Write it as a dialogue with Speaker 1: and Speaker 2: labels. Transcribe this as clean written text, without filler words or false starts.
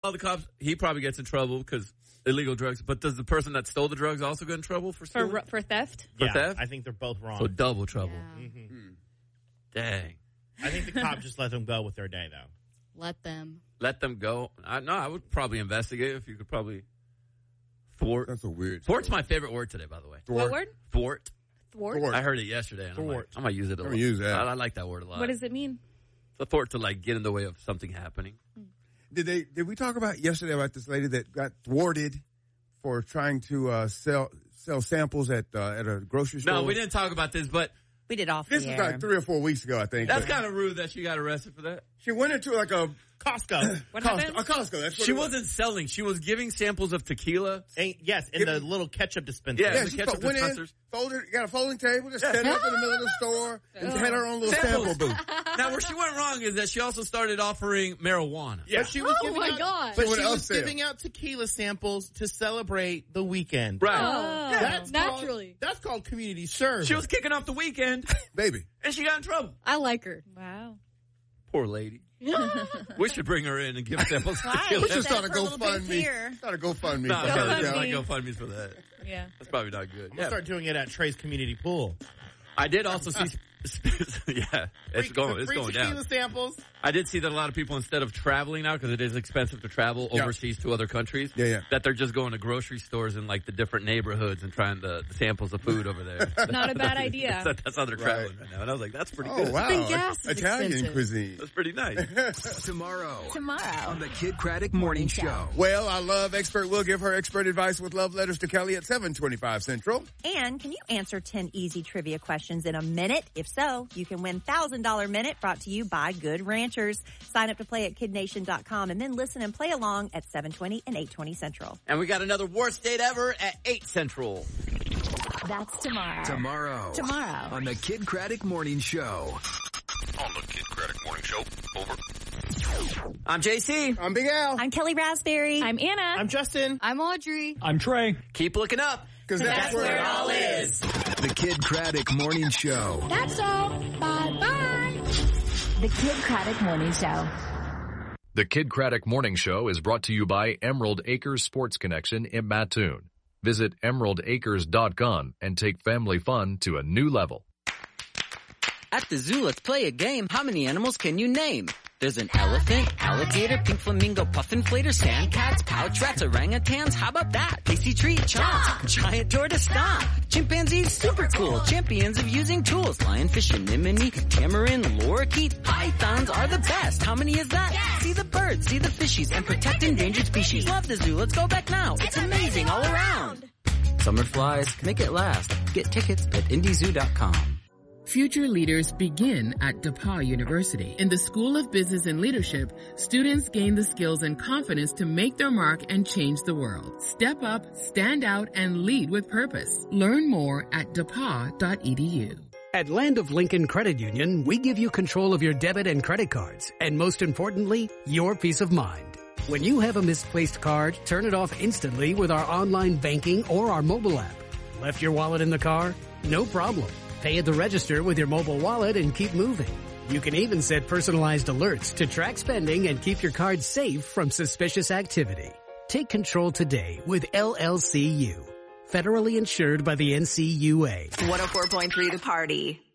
Speaker 1: call the cops. He probably gets in trouble because illegal drugs. But does the person that stole the drugs also get in trouble for stealing?
Speaker 2: For theft?
Speaker 1: For theft?
Speaker 3: I think they're both wrong.
Speaker 1: So double trouble.
Speaker 2: Yeah.
Speaker 1: Dang.
Speaker 3: I think the cop just let them go with their day, though.
Speaker 2: Let them
Speaker 1: go. I would probably investigate if you could probably thwart.
Speaker 4: That's a weird.
Speaker 1: Thwart's my favorite word today, by the way.
Speaker 2: What word?
Speaker 1: Thwart.
Speaker 2: Thwart?
Speaker 1: I heard it yesterday. And I might use it a lot.
Speaker 4: Use that.
Speaker 1: I like that word a lot.
Speaker 2: What does it mean?
Speaker 1: It's a thwart to like get in the way of something happening.
Speaker 4: Did we talk about yesterday about this lady that got thwarted for trying to sell samples at a grocery store?
Speaker 1: No, we didn't talk about this, but
Speaker 5: we did off
Speaker 4: this
Speaker 5: the
Speaker 4: was
Speaker 5: air.
Speaker 4: like 3 or 4 weeks ago, I think.
Speaker 1: That's kind of rude that she got arrested for that.
Speaker 4: She went into like a
Speaker 3: Costco.
Speaker 2: What happened?
Speaker 4: A Costco. That's what
Speaker 1: She
Speaker 4: it was.
Speaker 1: wasn't selling. She was giving samples of tequila.
Speaker 3: Yes, in the little ketchup dispenser.
Speaker 1: Yeah.
Speaker 4: Yeah,
Speaker 1: the
Speaker 4: she
Speaker 1: ketchup
Speaker 4: went in,
Speaker 1: dispensers.
Speaker 4: got a folding table, just set it up in the middle of the store, and had her own little
Speaker 1: Samples.
Speaker 4: sample booth.
Speaker 1: Now, where she went wrong is that she also started offering marijuana.
Speaker 3: Yeah. But she was
Speaker 2: Oh, my God.
Speaker 3: But
Speaker 4: She
Speaker 3: she
Speaker 4: went
Speaker 3: was
Speaker 4: upsell.
Speaker 3: giving out tequila samples to celebrate the weekend.
Speaker 1: Right.
Speaker 2: Oh,
Speaker 3: That's
Speaker 2: naturally.
Speaker 3: That's called community service.
Speaker 1: She was kicking off the weekend,
Speaker 4: Baby.
Speaker 1: and she got in trouble.
Speaker 2: I like her. Wow.
Speaker 1: Poor lady. We should bring her in and give samples of tequila.
Speaker 4: We should start a
Speaker 5: for a little bit
Speaker 4: GoFundMe.
Speaker 5: here.
Speaker 4: Start a GoFundMe.
Speaker 1: No,
Speaker 4: for her.
Speaker 1: there's
Speaker 4: Yeah.
Speaker 1: not GoFundMes for that.
Speaker 2: Yeah.
Speaker 1: That's probably not good.
Speaker 3: We'll start doing it at Trey's community pool.
Speaker 1: I did also see. Yeah, it's going
Speaker 3: free
Speaker 1: down.
Speaker 3: tequila samples.
Speaker 1: I did see that a lot of people, instead of traveling out, because it is expensive to travel overseas to other countries, that they're just going to grocery stores in like the different neighborhoods and trying the samples of food over there.
Speaker 2: Not a bad idea.
Speaker 1: That's how they're traveling right now. And I was like, that's pretty
Speaker 4: Oh,
Speaker 1: good.
Speaker 4: wow.
Speaker 2: Then gas is
Speaker 4: Italian
Speaker 2: expensive.
Speaker 4: cuisine.
Speaker 1: That's pretty nice.
Speaker 6: Tomorrow
Speaker 5: Tomorrow.
Speaker 6: on the Kid Craddock Morning Show.
Speaker 4: Well, our love expert will give her expert advice with love letters to Kelly at 7:25 Central.
Speaker 5: And can you answer 10 easy trivia questions in a minute? If so, you can win $1,000 Minute brought to you by Good Ranchers. Sign up to play at kidnation.com and then listen and play along at 7:20 and 8:20 Central.
Speaker 1: And we got another worst date ever at 8 Central.
Speaker 5: That's tomorrow.
Speaker 6: Tomorrow on the Kid Craddock Morning Show.
Speaker 7: On the Kid Craddock Morning Show. Over.
Speaker 1: I'm JC.
Speaker 4: I'm Big Al.
Speaker 5: I'm Kelly Raspberry.
Speaker 2: I'm Anna.
Speaker 3: I'm Justin.
Speaker 2: I'm Audrey.
Speaker 8: I'm Trey.
Speaker 1: Keep looking up.
Speaker 4: Because that's where it all
Speaker 1: is.
Speaker 6: The Kid Craddock Morning Show.
Speaker 2: That's all. Bye-bye.
Speaker 5: The Kid Craddock Morning Show.
Speaker 9: The Kid Craddock Morning Show is brought to you by Emerald Acres Sports Connection in Mattoon. Visit emeraldacres.com and take family fun to a new level.
Speaker 10: At the zoo, let's play a game. How many animals can you name? There's an elephant, alligator, pink flamingo, puffin-flater, sand cats, pouch rats, orangutans. How about that? Tasty treat, chomp, giant tortoise, stomp. Chimpanzees, super cool, champions of using tools. Lionfish, anemone, tamarin, lorikeet. Pythons are the best. How many is that? Yes. See the birds, see the fishies, and protect endangered species. Love the zoo. Let's go back now. It's amazing all around. Summer flies, make it last. Get tickets at IndyZoo.com.
Speaker 11: Future leaders begin at DePauw University. In the School of Business and Leadership, students gain the skills and confidence to make their mark and change the world. Step up, stand out, and lead with purpose. Learn more at depaw.edu.
Speaker 8: At Land of Lincoln Credit Union, we give you control of your debit and credit cards, and most importantly, your peace of mind. When you have a misplaced card, turn it off instantly with our online banking or our mobile app. Left your wallet in the car? No problem. Pay at the register with your mobile wallet and keep moving. You can even set personalized alerts to track spending and keep your card safe from suspicious activity. Take control today with LLCU. Federally insured by the NCUA.
Speaker 12: 104.3 The Party.